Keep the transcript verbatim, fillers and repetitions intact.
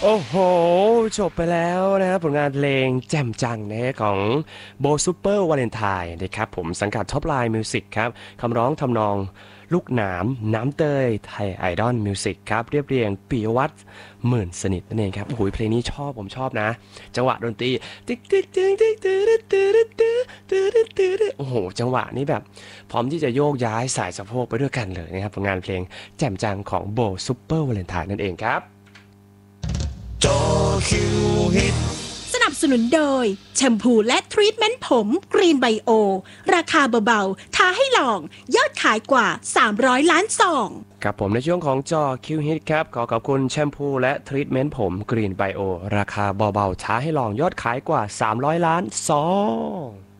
โอ้โหจบไปแล้วนะครับผลงานเพลงแจ่มจังนะของโบซูเปอร์วาเลนไทน์นะครับผมสังกัดท็อปไลน์มิวสิกครับคำร้องทำนองลูกหนามน้ำเตยไทยไอดอลมิวสิกครับเรียบเรียงปิยวัฒน์หมื่นสนิทนั่นเองครับโอ้โหเพลงนี้ชอบผมชอบนะจังหวะดนตรีติ๊กติ๊กติ๊กติ๊กติ๊กติ๊กติ๊กติ๊กติ๊กติ๊กติ๊กโอ้โหจังหวะนี้แบบพร้อมที่จะโยกย้ายสายสะโพกไปด้วยกันเลยนะครับผลงานเพลงแจ่มจังของโบซูเปอร์วาเลนไทน์นั่นเองครับจอคิวฮิตสนับสนุนโดยแชมพูและทรีทเมนต์ผมกรีนไบโอราคาเบาๆท้าให้ลองยอดขายกว่าสามร้อยล้านซองครับผมในช่วงของจอคิวฮิตครับขอขอบคุณแชมพูและทรีทเมนต์ผมกรีนไบโอราคาเบาๆท้าให้ลองยอดขายกว่าสามร้อยล้านซอง